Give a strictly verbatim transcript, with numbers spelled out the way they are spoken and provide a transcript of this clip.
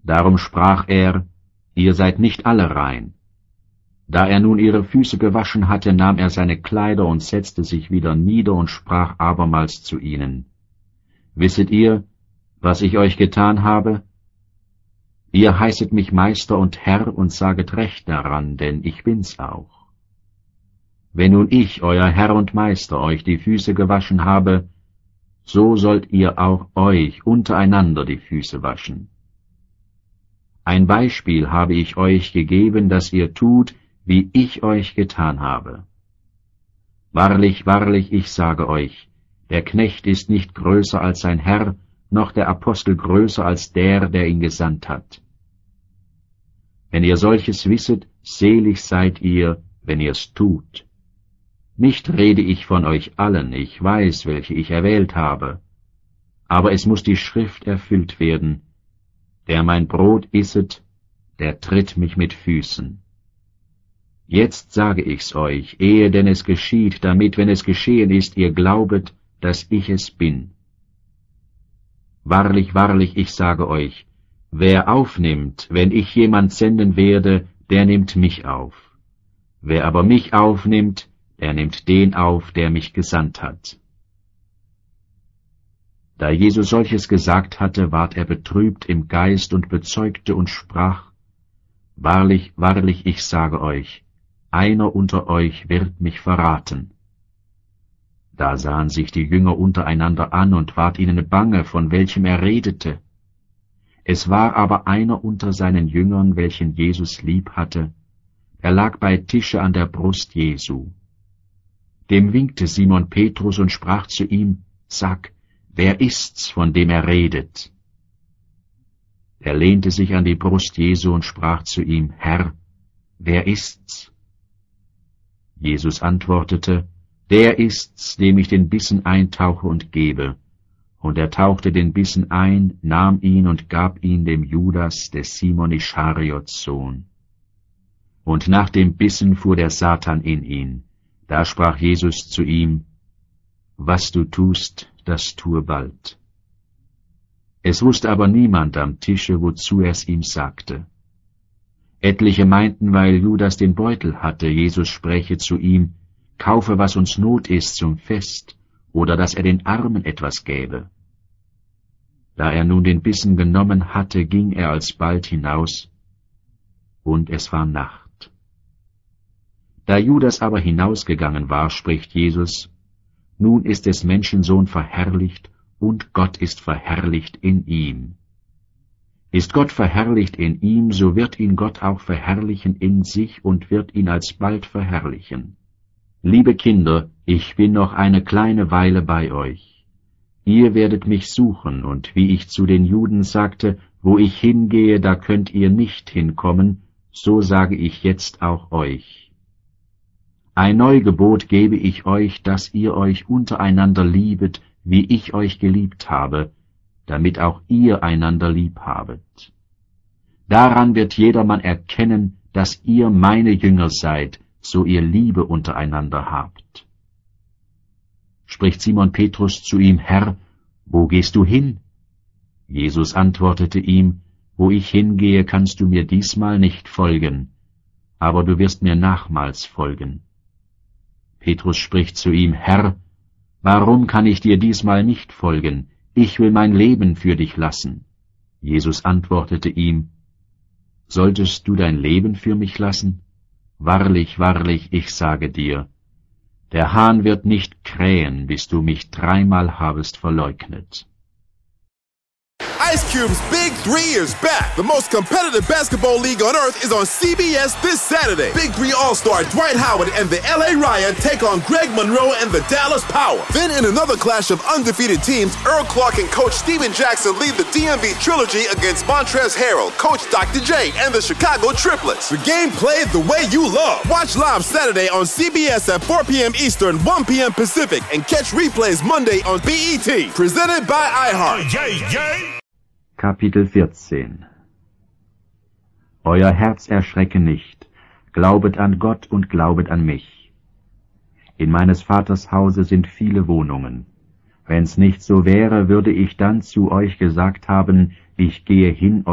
Darum sprach er, ihr seid nicht alle rein. Da er nun ihre Füße gewaschen hatte, nahm er seine Kleider und setzte sich wieder nieder und sprach abermals zu ihnen, wisset ihr, was ich euch getan habe? Ihr heißet mich Meister und Herr und saget recht daran, denn ich bin's auch. Wenn nun ich, euer Herr und Meister, euch die Füße gewaschen habe, so sollt ihr auch euch untereinander die Füße waschen. Ein Beispiel habe ich euch gegeben, dass ihr tut, wie ich euch getan habe. Wahrlich, wahrlich, ich sage euch, der Knecht ist nicht größer als sein Herr, noch der Apostel größer als der, der ihn gesandt hat. Wenn ihr solches wisset, selig seid ihr, wenn ihr's tut. Nicht rede ich von euch allen, ich weiß, welche ich erwählt habe. Aber es muß die Schrift erfüllt werden, der mein Brot isset, der tritt mich mit Füßen. Jetzt sage ich's euch, ehe denn es geschieht, damit, wenn es geschehen ist, ihr glaubet, dass ich es bin. Wahrlich, wahrlich, ich sage euch, wer aufnimmt, wenn ich jemand senden werde, der nimmt mich auf. Wer aber mich aufnimmt, der nimmt den auf, der mich gesandt hat. Da Jesus solches gesagt hatte, ward er betrübt im Geist und bezeugte und sprach, wahrlich, wahrlich, ich sage euch, einer unter euch wird mich verraten. Da sahen sich die Jünger untereinander an und ward ihnen bange, von welchem er redete. Es war aber einer unter seinen Jüngern, welchen Jesus lieb hatte, er lag bei Tische an der Brust Jesu. Dem winkte Simon Petrus und sprach zu ihm, sag, wer ist's, von dem er redet? Er lehnte sich an die Brust Jesu und sprach zu ihm, Herr, wer ist's? Jesus antwortete, der ist's, dem ich den Bissen eintauche und gebe. Und er tauchte den Bissen ein, nahm ihn und gab ihn dem Judas, des Simon Ischariots Sohn. Und nach dem Bissen fuhr der Satan in ihn. Da sprach Jesus zu ihm, was du tust, das tue bald. Es wusste aber niemand am Tische, wozu er es ihm sagte. Etliche meinten, weil Judas den Beutel hatte, Jesus spräche zu ihm, kaufe, was uns Not ist zum Fest, oder dass er den Armen etwas gäbe. Da er nun den Bissen genommen hatte, ging er alsbald hinaus, und es war Nacht. Da Judas aber hinausgegangen war, spricht Jesus, nun ist des Menschensohn verherrlicht, und Gott ist verherrlicht in ihm. Ist Gott verherrlicht in ihm, so wird ihn Gott auch verherrlichen in sich und wird ihn alsbald verherrlichen. Liebe Kinder, ich bin noch eine kleine Weile bei euch. Ihr werdet mich suchen, und wie ich zu den Juden sagte, wo ich hingehe, da könnt ihr nicht hinkommen, so sage ich jetzt auch euch. Ein Neugebot gebe ich euch, dass ihr euch untereinander liebet, wie ich euch geliebt habe, damit auch ihr einander lieb habet. Daran wird jedermann erkennen, dass ihr meine Jünger seid, so ihr Liebe untereinander habt. Spricht Simon Petrus zu ihm, Herr, wo gehst du hin? Jesus antwortete ihm, wo ich hingehe, kannst du mir diesmal nicht folgen, aber du wirst mir nachmals folgen. Petrus spricht zu ihm, Herr, warum kann ich dir diesmal nicht folgen? Ich will mein Leben für dich lassen. Jesus antwortete ihm, solltest du dein Leben für mich lassen? Wahrlich, wahrlich, ich sage dir, der Hahn wird nicht krähen, bis du mich dreimal habest verleugnet. Ice Cube's Big Three is back. The most competitive basketball league on earth is on C B S this Saturday. Big Three All-Star Dwight Howard and the L A Riot take on Greg Monroe and the Dallas Power. Then in another clash of undefeated teams, Earl Clark and Coach Steven Jackson lead the D M V Trilogy against Montrezl Harrell, Coach Doctor J, and the Chicago Triplets. The game played the way you love. Watch live Saturday on C B S at four p.m. Eastern, one p.m. Pacific, and catch replays Monday on B E T. Presented by iHeart. Yay, yay. Kapitel vierzehn. Euer Herz erschrecke nicht, glaubet an Gott und glaubet an mich. In meines Vaters Hause sind viele Wohnungen. Wenn's nicht so wäre, würde ich dann zu euch gesagt haben, ich gehe hin